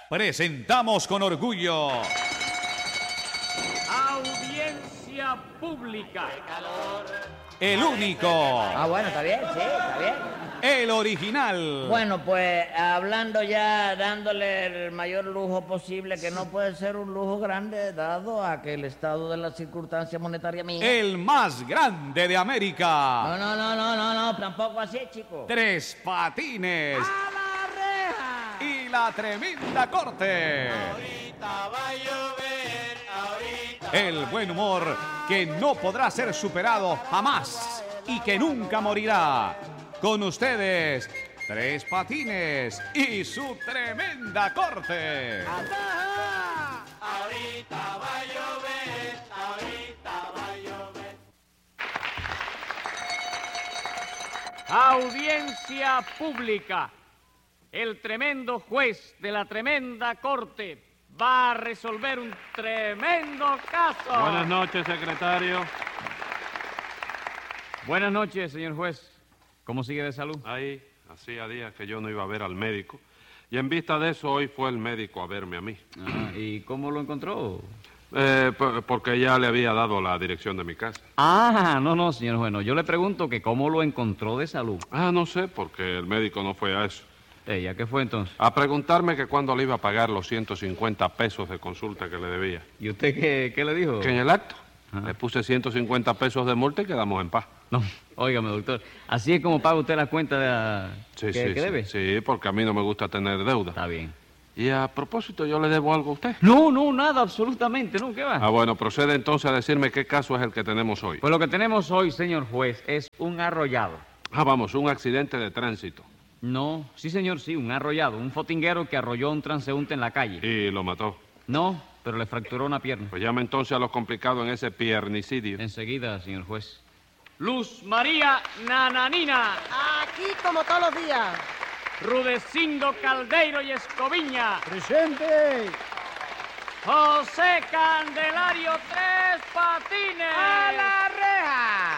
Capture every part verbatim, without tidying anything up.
Presentamos con orgullo Audiencia pública. el único, Ah, bueno, está bien, sí, está bien. el original, Bueno, pues hablando ya, dándole el mayor lujo posible, que no puede ser un lujo grande, dado a que el estado de la circunstancia monetaria mía... el más grande de No, América, no, no, no, no, no, tampoco así, chico. Tres Patines ¡A la reja! y la tremenda corte. Ahorita va a llover, ahorita. El buen humor que no podrá ser superado jamás y que nunca morirá. Con ustedes, Tres Patines y su tremenda corte. Ahorita va a llover, ahorita va a llover. Audiencia pública. El tremendo juez de la tremenda corte va a resolver un tremendo caso. Buenas noches, secretario. Buenas noches, señor juez. ¿Cómo sigue de salud? Ahí, hacía días que yo no iba a ver al médico. Y en vista de eso, hoy fue el médico a verme a mí. Ah, ¿y cómo lo encontró? Eh, por- porque ya le había dado la dirección de mi casa. Ah, no, no, señor juez. No. Yo le pregunto que cómo lo encontró de salud. Ah, no sé, porque el médico no fue a eso. Eh, ¿a qué fue entonces? A preguntarme que cuándo le iba a pagar los ciento cincuenta pesos de consulta que le debía. ¿Y usted qué, qué le dijo? Que en el acto Ajá. le puse ciento cincuenta pesos de multa y quedamos en paz. No, óigame, doctor. ¿Así es como paga usted la cuenta de la... Sí, que, sí, que sí. debe? Sí, porque a mí no me gusta tener deuda. Está bien. Y a propósito, ¿yo le debo algo a usted? No, no, nada, absolutamente, no, ¿qué va? Ah, bueno, procede entonces a decirme qué caso es el que tenemos hoy. Pues lo que tenemos hoy, señor juez, es un arrollado. Ah, vamos, un accidente de tránsito. No, sí, señor, sí, un arrollado. Un fotinguero que arrolló a un transeúnte en la calle. Y lo mató. No, pero le fracturó una pierna. Pues llame entonces a los complicados en ese piernicidio. Enseguida, señor juez. Luz María Nananina, Aquí como todos los días. Rudecindo Caldeiro y Escoviña, ¡Presente! José Candelario Tres Patines. ¡A la reja!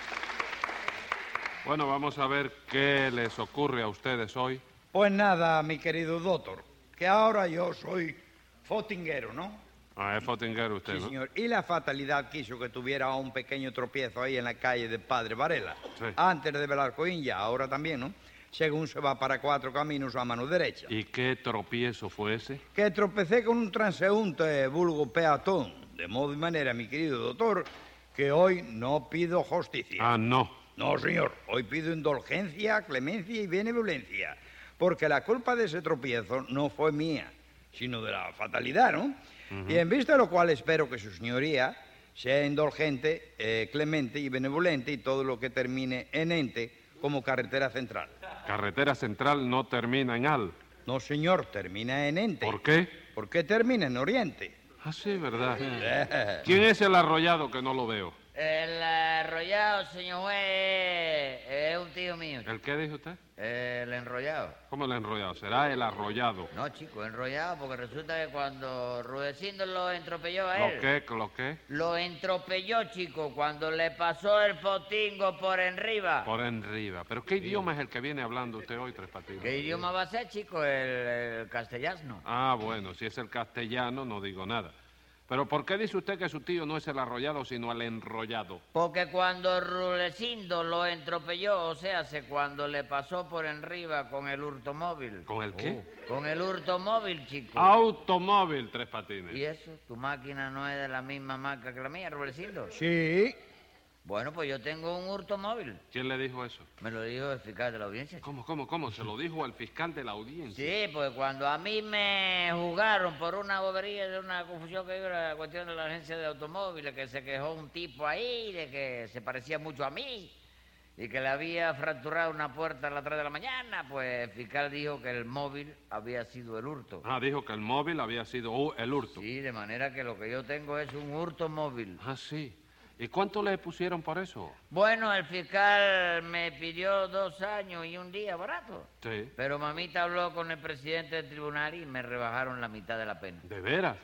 Bueno, vamos a ver qué les ocurre a ustedes hoy. Pues nada, mi querido doctor, que ahora yo soy fotinguero, ¿no? Ah, es fotinguero usted, Sí, ¿no? señor. Y la fatalidad quiso que tuviera un pequeño tropiezo ahí en la calle de Padre Varela. Sí. Antes de Velasco India, ahora también, ¿no? Según se va para Cuatro Caminos a mano derecha. ¿Y qué tropiezo fue ese? Que tropecé con un transeúnte vulgo peatón. De modo y manera, mi querido doctor, que hoy no pido justicia. Ah, no. No, señor. Hoy pido indulgencia, clemencia y benevolencia. Porque la culpa de ese tropiezo no fue mía, sino de la fatalidad, ¿no? Y en vista de lo cual espero que su señoría sea indulgente, eh, clemente y benevolente y todo lo que termine en ente como carretera central. Carretera Central no termina en Al. No, señor, termina en ente. ¿Por qué? ¿Por qué termina en oriente? Ah, sí, ¿verdad? Eh, ¿Quién es el arrollado que no lo veo? El arrollado, señor juez, es un tío mío. ¿El qué dijo usted? El enrollado. ¿Cómo el enrollado? Será el arrollado. No, chico, enrollado, porque resulta que cuando Rudecindo lo entropelló a ¿Lo él... qué? ¿Lo qué? Lo entropelló, chico, cuando le pasó el fotingo por enriba. Por enriba. ¿Pero qué idioma es el que viene hablando usted hoy, Tres Patines? ¿Qué idioma va a ser, chico? El, el castellano. Ah, bueno, si es el castellano no digo nada. Pero ¿por qué dice usted que su tío no es el arrollado, sino el enrollado? Porque cuando Rudecindo lo entropelló, o sea, se cuando le pasó por enriba con el hurtomóvil. ¿Con el qué? Con el hurtomóvil, chico. Automóvil, Tres Patines. ¿Y eso? ¿Tu máquina no es de la misma marca que la mía, Rudecindo? sí. Bueno, pues yo tengo un hurtomóvil. ¿Quién le dijo eso? Me lo dijo el fiscal de la audiencia. ¿Cómo, cómo, cómo? Se lo dijo al fiscal de la audiencia. Sí, pues cuando a mí me juzgaron por una bobería de una confusión que hubo, la cuestión de la agencia de automóviles, que se quejó un tipo ahí de que se parecía mucho a mí y que le había fracturado una puerta a las tres de la mañana, pues el fiscal dijo que el móvil había sido el hurto. Ah, dijo que el móvil había sido uh, el hurto. Sí, de manera que lo que yo tengo es un hurto móvil. Ah, sí. ¿Y cuánto le pusieron por eso? Bueno, el fiscal me pidió dos años y un día barato. Sí. Pero mamita habló con el presidente del tribunal y me rebajaron la mitad de la pena. ¿De veras?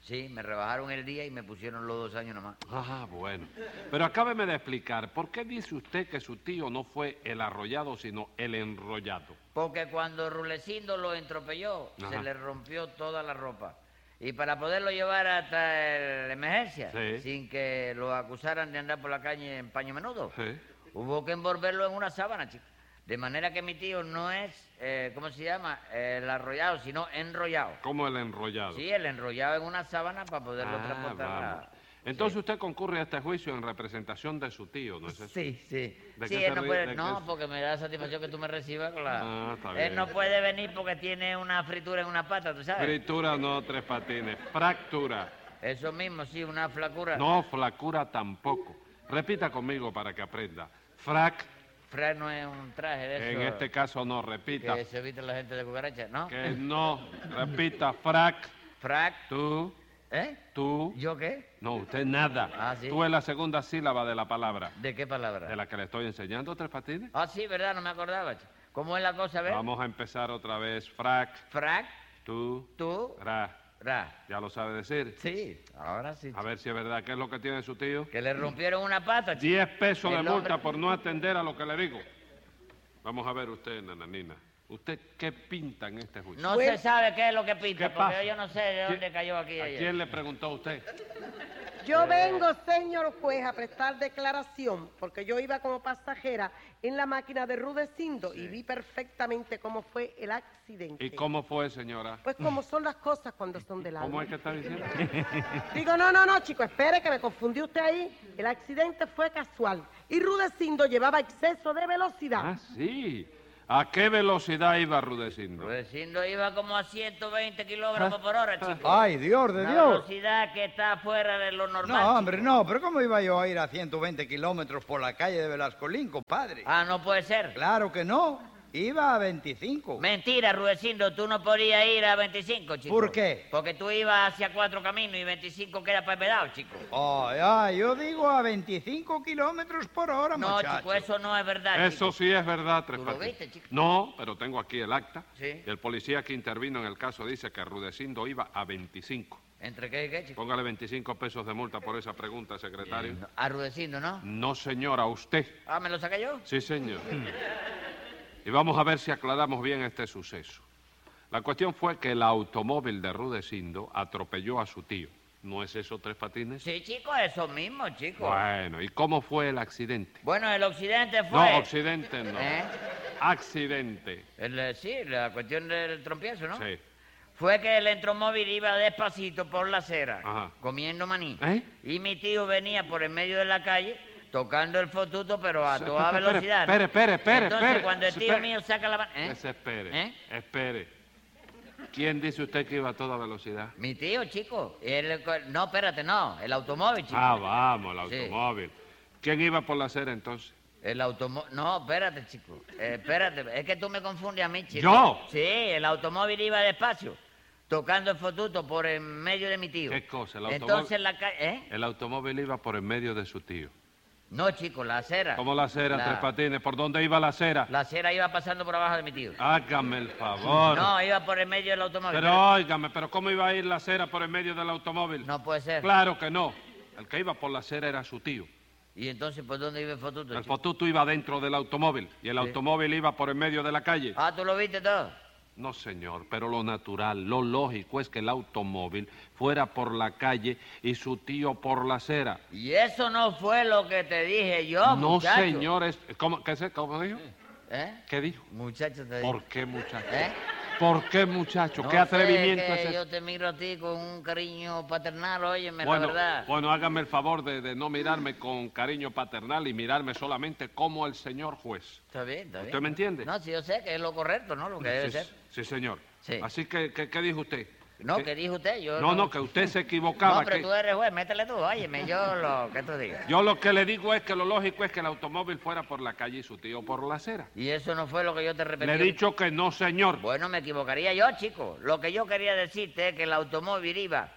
Sí, me rebajaron el día y me pusieron los dos años nomás. Ah, bueno. Pero acábeme de explicar, ¿por qué dice usted que su tío no fue el arrollado, sino el enrollado? Porque cuando Rulecindo lo entropelló, Ajá. se le rompió toda la ropa. Y para poderlo llevar hasta la emergencia, Sí. sin que lo acusaran de andar por la calle en paño menudo, Sí. hubo que envolverlo en una sábana, chico. De manera que mi tío no es, eh, ¿cómo se llama? El arrollado, sino enrollado. ¿Cómo el enrollado? Sí, el enrollado en una sábana para poderlo Ah, transportar. vamos. a- Entonces Sí. usted concurre a este juicio en representación de su tío, ¿no es eso? Sí, sí. ¿De Sí, qué él se no ríe? puede... ¿De No, qué? porque me da satisfacción que tú me recibas con la... Ah, está Él bien. no puede venir porque tiene una fritura en una pata, ¿tú sabes? Fritura no, Tres Patines. Fractura. Eso mismo, sí, una flacura. No, flacura tampoco. Repita conmigo para que aprenda. Frac, Fra no es un traje de eso en este caso no, repita. que se viste la gente de cucaracha, ¿no? Que no, repita. Frac, Frac, tú, ¿eh? tú. ¿Yo qué? No, usted nada. Ah, ¿sí? Tú es la segunda sílaba de la palabra. ¿De qué palabra? De la que le estoy enseñando, Tres Patines. Ah, sí, ¿verdad? No me acordaba. ch- ¿Cómo es la cosa, a ver? Vamos a empezar otra vez. Frac, Frac, tú, tú, ra. ra. ¿Ya lo sabe decir? Sí, ahora sí. A ver si es verdad. ¿Qué es lo que tiene su tío? Que le rompieron una pata, chico. Diez pesos de El multa hombre- por no atender a lo que le digo. Vamos a ver usted, nananina. ¿Usted qué pinta en este juicio? No Bueno. se sabe qué es lo que pinta, ¿Qué porque pasa? yo no sé de dónde ¿Quién- cayó aquí ¿A ayer. quién le preguntó a usted? Yo vengo, señor juez, a prestar declaración, porque yo iba como pasajera en la máquina de Rudecindo y vi perfectamente cómo fue el accidente. ¿Y cómo fue, señora? Pues como son las cosas cuando son del ¿Cómo alma. es que está diciendo? Digo, no, no, no, chico, espere que me confundió usted ahí. El accidente fue casual y Rudecindo llevaba exceso de velocidad. Ah, sí. ¿A qué velocidad iba Rudecindo? Rudecindo iba como a ciento veinte kilómetros por hora, chico. ¡Ay, Dios de Una Dios! velocidad que está fuera de lo normal. No, hombre, chico. no, pero ¿cómo iba yo a ir a ciento veinte kilómetros por la calle de Velascolín, compadre? Ah, no puede ser. Claro que no, iba a veinticinco. Mentira, Rudecindo, tú no podías ir a veinticinco, chico. ¿Por qué? Porque tú ibas hacia cuatro caminos y veinticinco queda para pedao, chico. Ay, ay, yo digo a veinticinco kilómetros por hora, No, muchacho. chico, eso no es verdad, Eso chico. sí es verdad, Tres ¿Tú lo Patines. viste, chico? No, pero tengo aquí el acta. Sí. El policía que intervino en el caso dice que Rudecindo iba a veinticinco. ¿Entre qué y qué, chico? Póngale veinticinco pesos de multa por esa pregunta, secretario. A Rudecindo, ¿no? No, señora, usted. Ah, ¿me lo saqué yo? Sí, señor. Y vamos a ver si aclaramos bien este suceso. La cuestión fue que el automóvil de Rudecindo atropelló a su tío. ¿No es eso, Tres Patines? Sí, chico, eso mismo, chico. Bueno, ¿y cómo fue el accidente? Bueno, el occidente fue... No, accidente no. ¿Eh? Accidente. El, eh, sí, la cuestión del trompiezo, ¿no? Sí. Fue que el electromóvil iba despacito por la acera, Ajá. comiendo maní. ¿Eh? Y mi tío venía por el medio de la calle tocando el fotuto, pero a Sí, toda espere, velocidad. ¿no? espere, espere, espere, Entonces, espere. cuando el tío Espere. mío saca la mano... ¿Eh? Espere, ¿Eh? espere. ¿Quién dice usted que iba a toda velocidad? Mi tío, chico. El- no, espérate, no. El automóvil, chico. Ah, vamos, el Sí. automóvil. ¿Quién iba por la acera entonces? El automóvil... No, espérate, chico. Eh, espérate, es que tú me confundes a mí, chico. ¿Yo? Sí, el automóvil iba despacio, tocando el fotuto por en medio de mi tío. ¿Qué cosa? El automóvil- Entonces la calle... ¿Eh? El automóvil iba por en medio de su tío. No, chico, la acera. ¿Cómo la acera, La- Tres Patines? ¿Por dónde iba la acera? La acera iba pasando por abajo de mi tío. Hágame el favor. No, iba por el medio del automóvil. Pero óigame, ¿pero cómo iba a ir la acera por en medio del automóvil? No puede ser. Claro que no. El que iba por la acera era su tío. ¿Y entonces por dónde iba el fotuto, El chico? fotuto iba dentro del automóvil y el automóvil iba por en medio de la calle. Ah, ¿tú lo viste todo? No, señor, pero lo natural, lo lógico es que el automóvil fuera por la calle y su tío por la acera. Y eso no fue lo que te dije yo, No, muchacho. señores. ¿Cómo, qué, se- ¿Cómo dijo? ¿Eh? ¿Qué dijo? Muchacho te dije. ¿Por qué, muchacho? ¿Eh? ¿Por qué, muchacho? No ¿Qué sé, atrevimiento que es ese? yo te miro a ti con un cariño paternal, óyeme, Bueno, la verdad. bueno, hágame el favor de, de no mirarme con cariño paternal y mirarme solamente como el señor juez. Está bien, está bien. ¿Usted me entiende? No, sí, yo sé que es lo correcto, ¿no? Lo que debe sí, ser. sí, señor. Sí. Así que, que- ¿qué dijo usted? No, ¿Qué- que dijo usted, yo... No, no, que usted se equivocaba. No, pero que- tú eres juez, métele tú, óyeme, yo lo que tú digas. Yo lo que le digo es que lo lógico es que el automóvil fuera por la calle y su tío por la acera. Y eso no fue lo que yo te repetí. Le he dicho que no, señor. Bueno, me equivocaría yo, chico. Lo que yo quería decirte es que el automóvil iba...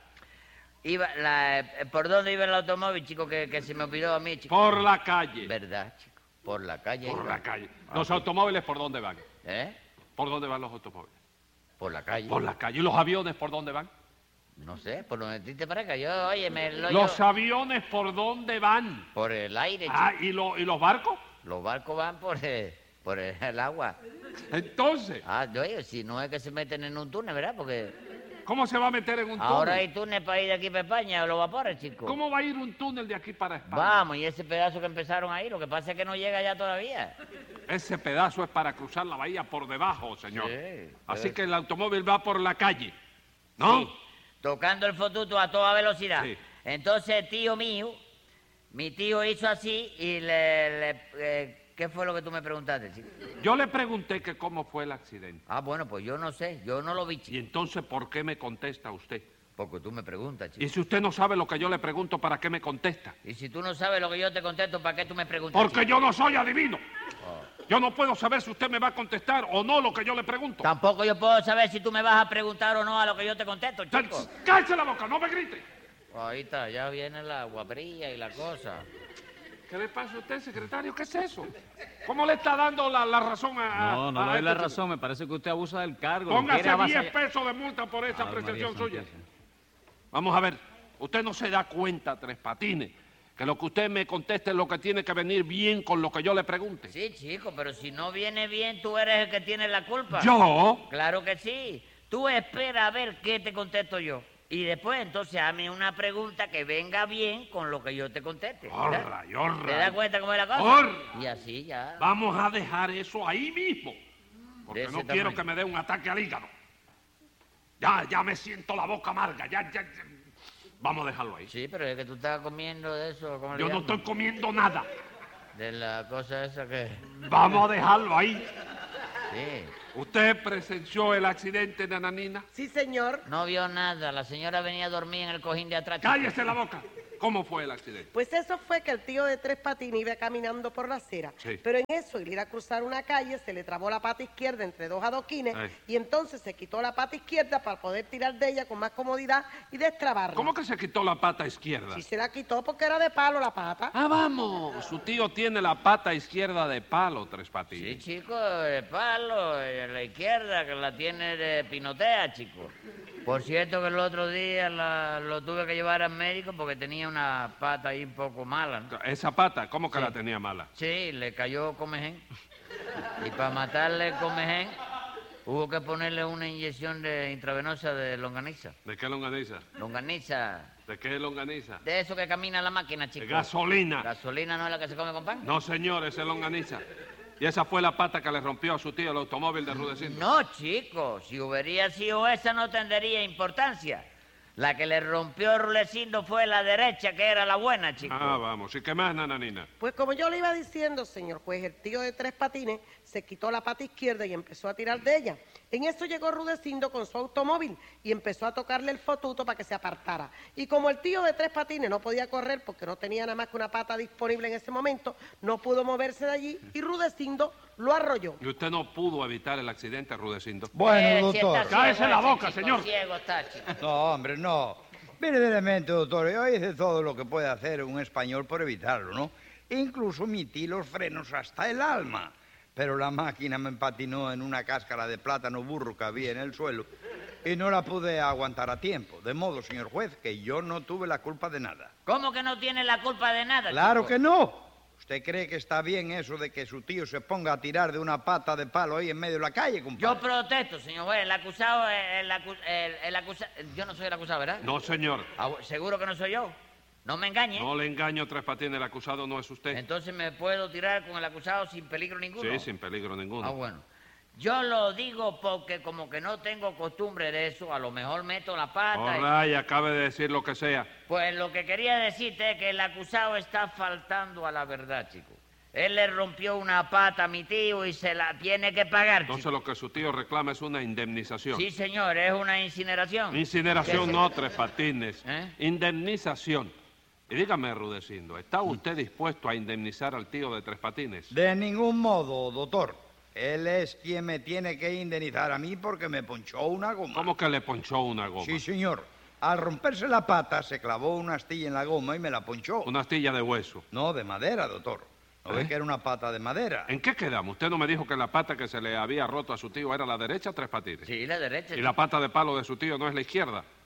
iba la, eh, ¿Por dónde iba el automóvil, chico, que, que se me olvidó a mí, chico? Por la calle. ¿Verdad, chico? Por la calle. Por iba. la calle. Ah, ¿Los sí. automóviles por dónde van? ¿Eh? ¿Por dónde van los automóviles? Por la calle. Por la calle. ¿Y los aviones por dónde van? No sé, por donde a ti te parezca. Yo, oye, me lo... ¿Los yo- aviones por dónde van? Por el aire, chico. Ah, ¿y, lo- y los barcos? Los barcos van por, eh, por el, el agua. Entonces, Ah, oye, si no es que se meten en un túnel, ¿verdad? Porque ¿cómo se va a meter en un túnel? ahora hay túnel para ir de aquí para España, los vapores, chico. ¿Cómo va a ir un túnel de aquí para España? Vamos, y ese pedazo que empezaron ahí, lo que pasa es que no llega ya todavía. Ese pedazo es para cruzar la bahía por debajo, señor. Sí, Así pero- que el automóvil va por la calle, ¿no? Sí, tocando el fotuto a toda velocidad. Sí. Entonces, tío mío, mi tío hizo así y le... le- eh, ¿qué fue lo que tú me preguntaste, chico? Yo le pregunté que cómo fue el accidente. Ah, bueno, pues yo no sé, yo no lo vi, Y chico. entonces, ¿por qué me contesta usted? Porque tú me preguntas, chico. Y si usted no sabe lo que yo le pregunto, ¿para qué me contesta? Y si tú no sabes lo que yo te contesto, ¿para qué tú me preguntas? Porque chico? yo no soy adivino. Oh. Yo no puedo saber si usted me va a contestar o no lo que yo le pregunto. Tampoco yo puedo saber si tú me vas a preguntar o no a lo que yo te contesto, chico. ¡Cállese la boca! ¡No me grite! Ahí está, ya viene la guapería y la cosa. ¿Qué le pasa a usted, secretario? ¿Qué es eso? ¿Cómo le está dando la, la razón a... a- No, no a le doy la este razón, me parece que usted abusa del cargo. lo Póngase quiere diez avasallar. pesos de multa por esa Ave apreciación María suya. Santísima. Vamos a ver, usted no se da cuenta, Tres Patines, que lo que usted me conteste es lo que tiene que venir bien con lo que yo le pregunte. Sí, chico, pero si no viene bien, tú eres el que tiene la culpa. ¿Yo? Claro que sí. Tú espera a ver qué te contesto yo. Y después, entonces, hazme una pregunta que venga bien con lo que yo te conteste. ¿verdad? Orra, y orra. ¿Te das cuenta cómo es la cosa? Orra. Y así ya. Vamos a dejar eso ahí mismo, De porque ese no quiero tamaño. que me dé un ataque al hígado. Ya, ya me siento la boca amarga, ya, ya, ya. Vamos a dejarlo ahí. Sí, pero es que tú estás comiendo de eso, ¿cómo le Yo no llaman? estoy comiendo nada. De la cosa esa que... Vamos a dejarlo ahí. Sí. ¿Usted presenció el accidente, nananina? Sí, señor. No vio nada. La señora venía a dormir en el cojín de atrás. chico. ¡Cállese la boca! ¿Cómo fue el accidente? Pues eso fue que el tío de Tres Patines iba caminando por la acera. Sí. Pero en eso, al ir a cruzar una calle, se le trabó la pata izquierda entre dos adoquines Ay. y entonces se quitó la pata izquierda para poder tirar de ella con más comodidad y destrabarla. ¿Cómo que se quitó la pata izquierda? Si se la quitó porque era de palo la pata. Ah, vamos. Su tío tiene la pata izquierda de palo, Tres Sí, Patines. chico, de palo, eh, la izquierda, que la tiene de pinotea, chico. Por cierto que el otro día la- lo tuve que llevar al médico porque tenía una pata ahí un poco mala, ¿no? Esa pata, ¿cómo que Sí. la tenía mala? Sí, le cayó comején. Y para matarle el comején, hubo que ponerle una inyección de intravenosa de longaniza. ¿De qué longaniza? Longaniza, ¿De qué longaniza? de eso que camina la máquina, chico. De gasolina. ¿Gasolina no es la que se come con pan? No, señor, ese es longaniza. Y esa fue la pata que le rompió a su tío el automóvil de Rudecindo. No, chico, si hubiera sido esa no tendría importancia. La que le rompió Rulecindo fue la derecha, que era la buena, chico. Ah, vamos. ¿Y qué más, nananina? Pues como yo le iba diciendo, señor juez, el tío de Tres Patines se quitó la pata izquierda y empezó a tirar de ella. En eso llegó Rudecindo con su automóvil y empezó a tocarle el fotuto para que se apartara. Y como el tío de Tres Patines no podía correr porque no tenía nada más que una pata disponible en ese momento, no pudo moverse de allí y Rudecindo lo arrolló. ¿Y usted no pudo evitar el accidente, Rudecindo? Bueno, si doctor. está Cállese ciego la ese, boca, chico, señor. ciego está, chico. No, hombre, no. Verdaderamente, doctor, yo hice todo lo que puede hacer un español por evitarlo, ¿no? Incluso metí los frenos hasta el alma. Pero la máquina me empatinó en una cáscara de plátano burro que había en el suelo y no la pude aguantar a tiempo. De modo, señor juez, que yo no tuve la culpa de nada. ¿Cómo que no tiene la culpa de nada, ¡Claro chico? que no! ¿Usted cree que está bien eso de que su tío se ponga a tirar de una pata de palo ahí en medio de la calle, compadre? Yo protesto, señor juez. El acusado, el, acu- el, el acusa- Yo no soy el acusado, ¿verdad? No, señor. Ah, bu- ¿Seguro que no soy yo? No me engañe. No le engaño, Tres Patines, el acusado no es usted. Entonces me puedo tirar con el acusado sin peligro ninguno. Sí, sin peligro ninguno. Ah, bueno. Yo lo digo porque como que no tengo costumbre de eso, a lo mejor meto la pata. y- All right, acabe de decir lo que sea. Pues lo que quería decirte es que el acusado está faltando a la verdad, chico. Él le rompió una pata a mi tío y se la tiene que pagar, Entonces chico. lo que su tío reclama es una indemnización. Sí, señor, es una incineración. Incineración Que se- no, Tres Patines. ¿Eh? Indemnización. Y dígame, Rudecindo, ¿está usted dispuesto a indemnizar al tío de Tres Patines? De ningún modo, doctor. Él es quien me tiene que indemnizar a mí porque me ponchó una goma. ¿Cómo que le ponchó una goma? Sí, señor. Al romperse la pata, se clavó una astilla en la goma y me la ponchó. Una astilla de hueso. No, de madera, doctor. ¿No ve ¿Eh? que era una pata de madera? ¿En qué quedamos? Usted no me dijo que la pata que se le había roto a su tío era la derecha, Tres Patines. Sí, la derecha. Y chico. la pata de palo de su tío no es la izquierda.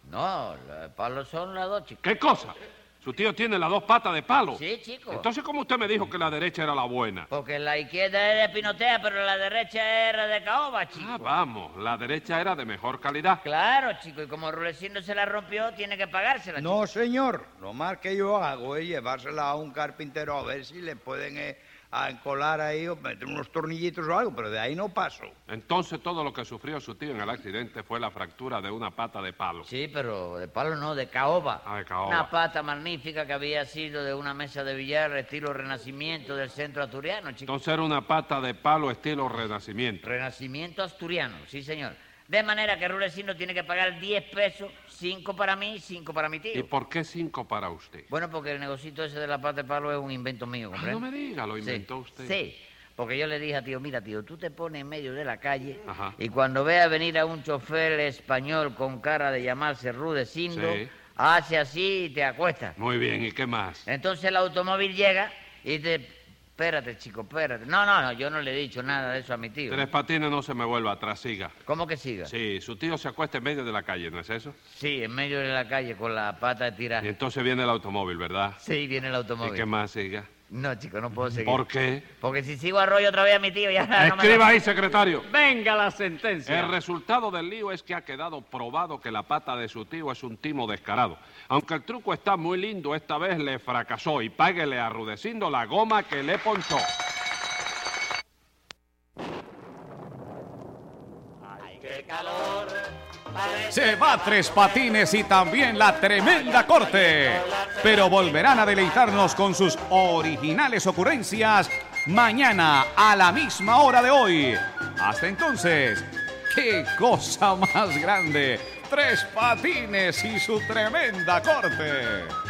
No, los palos son las dos, chico. ¿Qué cosa? Su tío tiene las dos patas de palo. Sí, chico. Entonces, ¿cómo usted me dijo que la derecha era la buena? Porque la izquierda es de pinotea, pero la derecha era de caoba, chico. Ah, vamos, la derecha era de mejor calidad. Claro, chico, y como Rudecindo se la rompió, tiene que pagársela, chico. No, señor. Lo más que yo hago es llevársela a un carpintero a ver si le pueden eh, a encolar ahí o meter unos tornillitos o algo, pero de ahí no paso. Entonces, todo lo que sufrió su tío en el accidente fue la fractura de una pata de palo. Sí, pero de palo no, de caoba. Ah, de caoba. Una pata magnífica que había sido de una mesa de billar estilo renacimiento del centro asturiano, chico. Entonces era una pata de palo estilo renacimiento. Renacimiento asturiano, sí, señor. De manera que Rudecindo tiene que pagar diez pesos, cinco para mí y cinco para mi tío. ¿Y por qué cinco para usted? Bueno, porque el negocito ese de la pata de palo es un invento mío, Ah, ¿comprende? no me diga, lo Sí, inventó usted. Sí, porque yo le dije a tío, mira, tío, tú te pones en medio de la calle Ajá. y cuando veas venir a un chofer español con cara de llamarse Rudecindo, Sí. hace así y te acuestas. Muy bien, ¿y qué más? Entonces el automóvil llega y te... Espérate, chico, espérate. No, no, no, yo no le he dicho nada de eso a mi tío. Tres Patines no se me vuelva atrás, siga. ¿Cómo que siga? Sí, su tío se acuesta en medio de la calle, ¿no es eso? Sí, en medio de la calle con la pata de Y tirar. entonces viene el automóvil, ¿verdad? Sí, viene el ¿Y automóvil. qué más, siga? No, chico, no puedo seguir. ¿Por qué? Porque si sigo a rollo otra vez a mi tío, ya no me Escriba da- ahí, secretario. Venga la sentencia. El resultado del lío es que ha quedado probado que la pata de su tío es un timo descarado. Aunque el truco está muy lindo, esta vez le fracasó y páguele a Rudecindo la goma que le ponchó. Se va Tres Patines y también la tremenda corte. Pero volverán a deleitarnos con sus originales ocurrencias mañana a la misma hora de hoy. Hasta entonces, ¡qué cosa más grande! Tres Patines y su tremenda corte.